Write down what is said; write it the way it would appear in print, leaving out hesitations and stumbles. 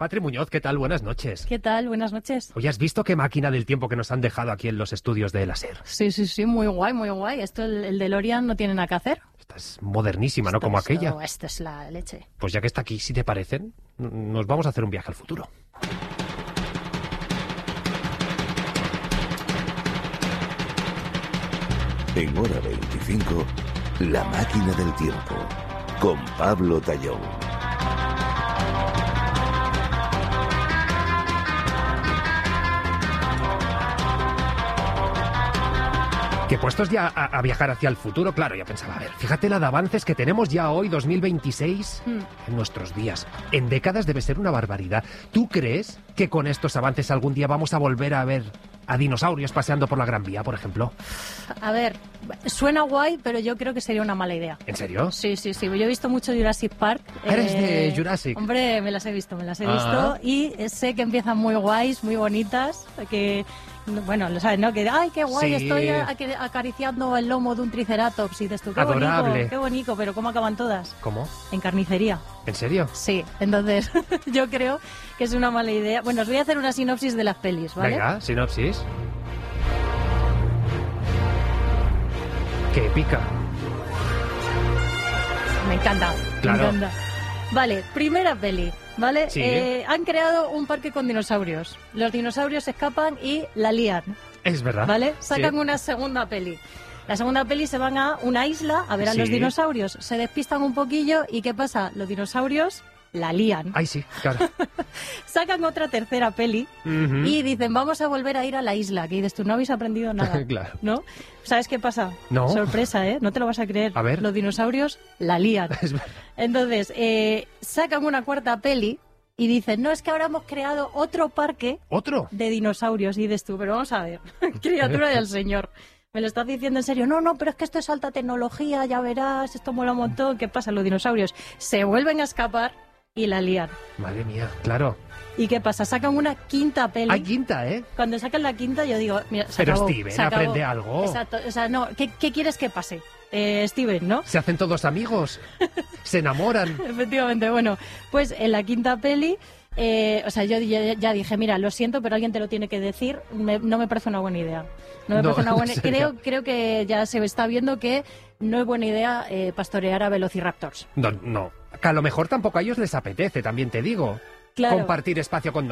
Patri Muñoz, ¿qué tal? Buenas noches. ¿Qué tal? Buenas noches. Oye, ¿has visto qué máquina del tiempo que nos han dejado aquí en los estudios de la SER? Sí, muy guay, muy guay. Esto, el DeLorean no tiene nada que hacer. Esta es modernísima, ¿no? Como aquella. Esta es la leche. Pues ya que está aquí, si te parecen, nos vamos a hacer un viaje al futuro. En Hora 25, La máquina del tiempo, con Pablo Tallón. Que puestos ya a viajar hacia el futuro, claro, ya pensaba, a ver, fíjate la de avances que tenemos ya hoy, 2026, en nuestros días. En décadas debe ser una barbaridad. ¿Tú crees que con estos avances algún día vamos a volver a ver a dinosaurios paseando por la Gran Vía, por ejemplo? A ver, suena guay, pero yo creo que sería una mala idea. ¿En serio? Sí. Yo he visto mucho Jurassic Park. ¿Eres de Jurassic? Hombre, me las he visto. Y sé que empiezan muy guays, muy bonitas, que... Bueno, lo sabes, ¿no? Que, ¡ay, qué guay! Sí. Estoy acariciando el lomo de un triceratops y dices tú, ¡qué Adorable. bonito! ¡Qué bonito! Pero ¿cómo acaban todas? ¿Cómo? En carnicería. ¿En serio? Sí, entonces yo creo que es una mala idea. Bueno, os voy a hacer una sinopsis de las pelis, ¿vale? Venga, sinopsis. ¡Qué épica! Me encanta, Claro. me encanta. Vale, primera peli, ¿vale? Sí. Han creado un parque con dinosaurios. Los dinosaurios escapan y la lían, Es verdad. ¿vale? Sacan Sí. una segunda peli. La segunda peli se van a una isla a ver a Sí. los dinosaurios. Se despistan un poquillo y ¿qué pasa? Los dinosaurios la lían. Ay, sí, claro. Sacan otra tercera peli Ujú. y dicen, vamos a volver a ir a la isla. Que dices tú, no habéis aprendido nada. Claro. ¿No? ¿Sabes qué pasa? No. Sorpresa, ¿eh? No te lo vas a creer. A ver. Los dinosaurios la lían. Es verdad. Entonces, sacan una cuarta peli y dicen, no, es que ahora hemos creado otro parque ¿Otro? de dinosaurios. Y dices tú, pero vamos a ver, criatura del señor. ¿Me lo estás diciendo en serio? No, pero es que esto es alta tecnología, ya verás, esto mola un montón. ¿Qué pasa? Los dinosaurios se vuelven a escapar y la lían. Madre mía, claro. ¿Y qué pasa? Sacan una quinta peli. Hay quinta, ¿eh? Cuando sacan la quinta yo digo, mira, se Pero acabó, Steven, se acabó. aprende algo. Exacto, o sea, no, ¿qué quieres que pase? Steven, ¿no? Se hacen todos amigos. Se enamoran. Efectivamente, bueno, pues en la quinta peli, o sea, yo ya dije, mira, lo siento, pero alguien te lo tiene que decir, no me parece una buena idea. No me No, parece una buena ¿en serio? creo que ya se está viendo que no es buena idea pastorear a velociraptors. No. Que a lo mejor tampoco a ellos les apetece, también te digo. Claro. Compartir espacio con